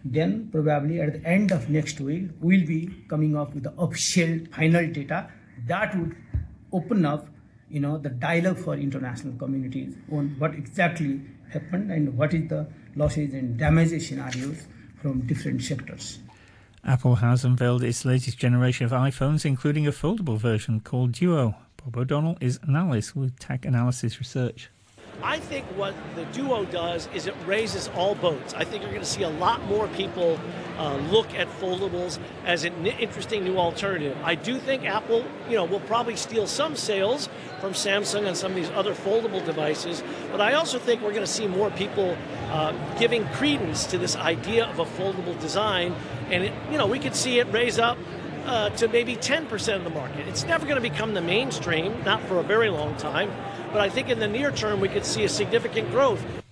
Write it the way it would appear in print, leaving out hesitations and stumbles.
Then probably at the end of next week, we'll be coming up with the official final data that would open up, the dialogue for international communities on what exactly happened and what is the losses and damages scenarios from different sectors. Apple has unveiled its latest generation of iPhones, including a foldable version called Duo. Bob O'Donnell is an analyst with Tech Analysis Research. I think what the Duo does is it raises all boats. I think you're going to see a lot more people look at foldables as an interesting new alternative. I do think Apple, will probably steal some sales from Samsung and some of these other foldable devices, but I also think we're going to see more people giving credence to this idea of a foldable design, and we could see it raise up to maybe 10% of the market. It's never going to become the mainstream, not for a very long time, but I think in the near term we could see a significant growth.